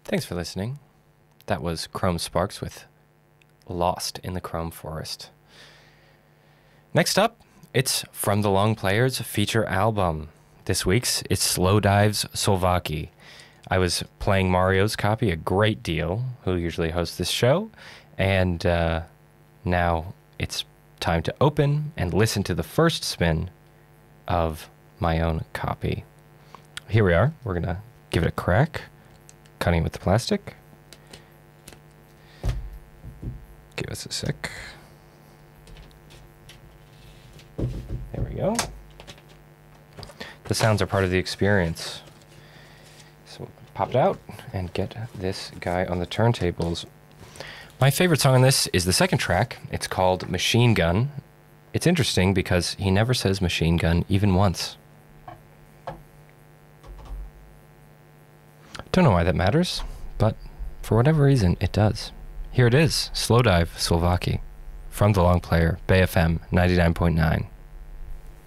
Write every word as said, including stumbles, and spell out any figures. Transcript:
Thanks for listening. That was Chrome Sparks with Lost in the Chrome Forest. Next up, it's From the Long Players feature album. This week's it's Slowdive's Solvaki. I was playing Mario's copy a great deal, who usually hosts this show, and uh, now it's time to open and listen to the first spin of my own copy. Here we are. We're going to give it a crack, cutting with the plastic. Give us a sec. There we go. The sounds are part of the experience. So we'll pop it out and get this guy on the turntables. My favorite song on this is the second track. It's called Machine Gun. It's interesting because he never says machine gun even once. Don't know why that matters, but for whatever reason, it does. Here it is, Slowdive Solvaki, from the Long Player, Bay F M ninety-nine point nine.